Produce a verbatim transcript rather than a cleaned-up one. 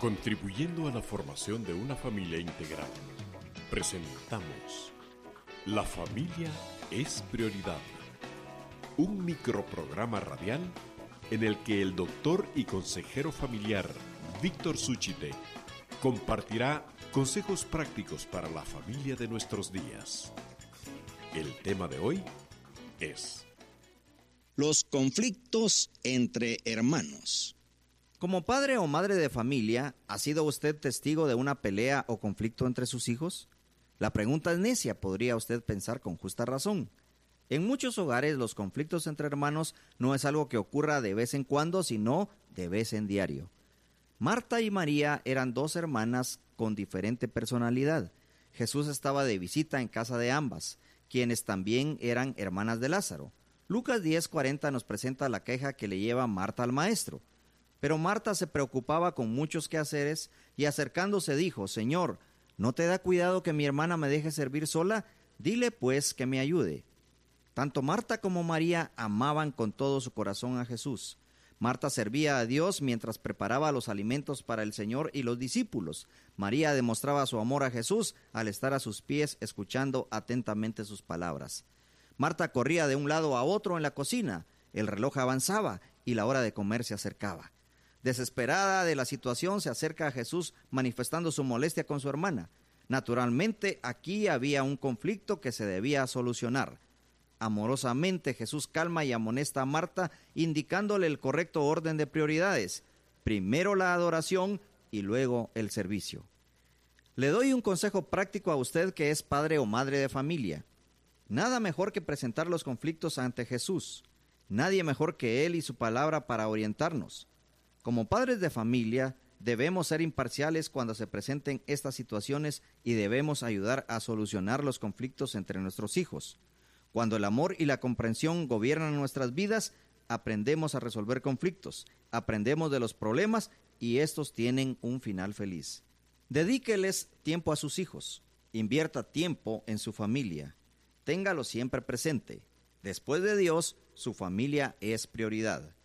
Contribuyendo a la formación de una familia integral, presentamos La familia es prioridad, un microprograma radial en el que el doctor y consejero familiar Víctor Súchite compartirá consejos prácticos para la familia de nuestros días. El tema de hoy es los conflictos entre hermanos. Como padre o madre de familia, ¿ha sido usted testigo de una pelea o conflicto entre sus hijos? La pregunta es necia, podría usted pensar con justa razón. En muchos hogares los conflictos entre hermanos no es algo que ocurra de vez en cuando, sino de vez en diario. Marta y María eran dos hermanas con diferente personalidad. Jesús estaba de visita en casa de ambas, quienes también eran hermanas de Lázaro. Lucas diez cuarenta nos presenta la queja que le lleva Marta al maestro. Pero Marta se preocupaba con muchos quehaceres y acercándose dijo: Señor, ¿no te da cuidado que mi hermana me deje servir sola? Dile pues que me ayude. Tanto Marta como María amaban con todo su corazón a Jesús. Marta servía a Dios mientras preparaba los alimentos para el Señor y los discípulos. María demostraba su amor a Jesús al estar a sus pies escuchando atentamente sus palabras. Marta corría de un lado a otro en la cocina. El reloj avanzaba y la hora de comer se acercaba. Desesperada de la situación, se acerca a Jesús manifestando su molestia con su hermana. Naturalmente, aquí había un conflicto que se debía solucionar. Amorosamente, Jesús calma y amonesta a Marta, indicándole el correcto orden de prioridades. Primero la adoración y luego el servicio. Le doy un consejo práctico a usted que es padre o madre de familia. Nada mejor que presentar los conflictos ante Jesús. Nadie mejor que Él y su palabra para orientarnos. Como padres de familia, debemos ser imparciales cuando se presenten estas situaciones y debemos ayudar a solucionar los conflictos entre nuestros hijos. Cuando el amor y la comprensión gobiernan nuestras vidas, aprendemos a resolver conflictos, aprendemos de los problemas y estos tienen un final feliz. Dedíqueles tiempo a sus hijos, invierta tiempo en su familia, téngalo siempre presente. Después de Dios, su familia es prioridad.